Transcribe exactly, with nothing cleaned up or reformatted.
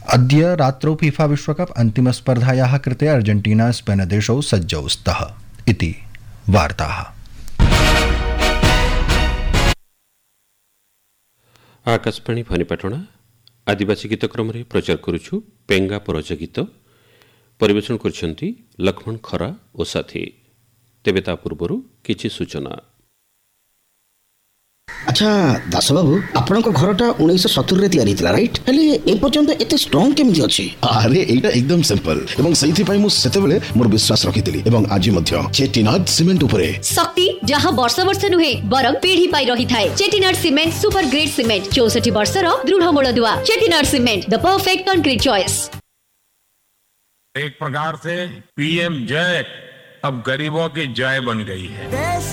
अद्य रात्रौ फीफा विश्वकप अन्तिमस्पर्धायाः कृते अर्जेंटीना स्पेन देशौ सज्जौ स्तः इति वार्ताः। आकाशवाणी फणीपाटणा आदिवासी गीत क्रम प्रचार करुछु पेंगा परज गीत परिवेषण करछंती लक्ष्मण खरा और साथी। तेबे ता पूर्वरु किछि सूचना। अच्छा दास बाबू आपन को घरटा उन्नीस सत्तर रे तयारी थिला राइट हेले ए पर्यंत एते स्ट्रांग केमि अछि? अरे एटा एकदम सिंपल एवं सही पई मु सेते बेले मोर विश्वास रखितिली एवं आज मध्य चेटिनाड सीमेंट उपरे शक्ति जहां वर्ष वर्ष नुहे बरम पीढ़ी पाई रही थाए। Chettinad cement super grade cement चौसठ वर्ष रो दृढ़ मूलदुआ। Chettinad cement the perfect concrete choice. एक प्रकार से पीएम जय अब गरीबों की जय बन गई है।